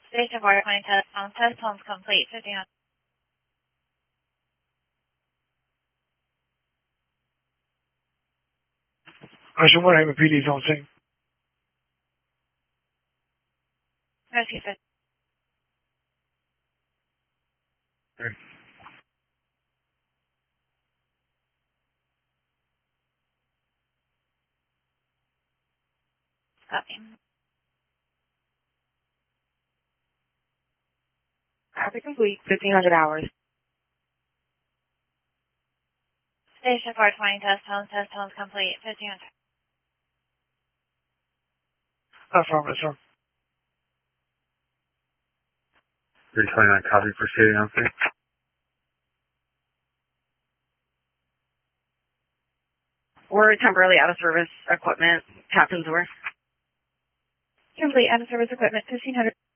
Station 420 test homes complete. 1500. Ocean 1, Hammond PD is on scene. Rescue 50. Copy. Copy complete. 1500 hours. Station 420 test homes complete. 1500. Affirmative, sir. 329 copy, proceeding on scene. We're temporarily out of service equipment. Captain's order. Complete out of service equipment. 1500.